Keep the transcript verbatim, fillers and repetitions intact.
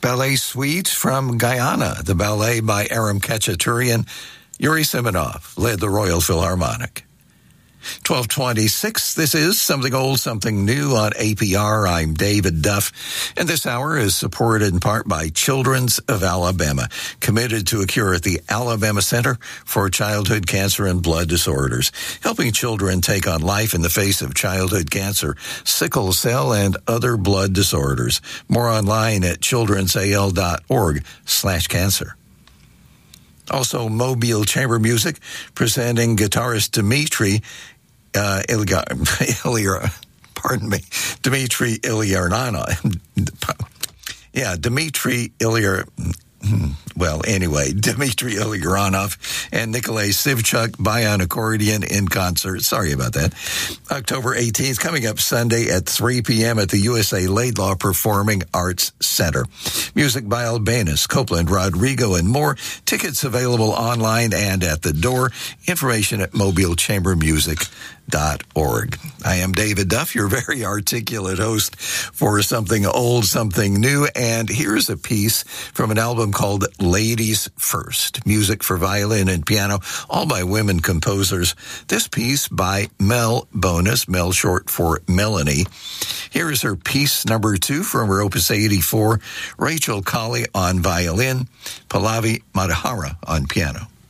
Ballet Suite from Guyana, the ballet by Aram Khachaturian. Yuri Simonov led the Royal Philharmonic. twelve twenty-six, this is Something Old, Something New on A P R. I'm David Duff, and this hour is supported in part by Children's of Alabama, committed to a cure at the Alabama Center for Childhood Cancer and Blood Disorders, helping children take on life in the face of childhood cancer, sickle cell, and other blood disorders. More online at childrensal.org slash cancer. Also, Mobile Chamber Music presenting guitarist Dmitry uh, Ilyar, Ilyar, pardon me, Dmitry Ilyarnana. Yeah, Dmitry Ilyar. Well, anyway, Dmitry Ilyaronov and Nikolay Sivchuk Bayan accordion in concert. Sorry about that. October eighteenth, coming up Sunday at three p.m. at the U S A Laidlaw Performing Arts Center. Music by Albanus, Copeland, Rodrigo, and more. Tickets available online and at the door. Information at mobile chamber music dot org. I am David Duff, your very articulate host for Something Old, Something New, and here's a piece from an album called Ladies First, music for violin and piano, all by women composers. This piece by Mel Bonus, Mel short for Melanie. Here is her piece number two from her Opus eighty-four, Rachel Colley on violin, Pallavi Madhara on piano.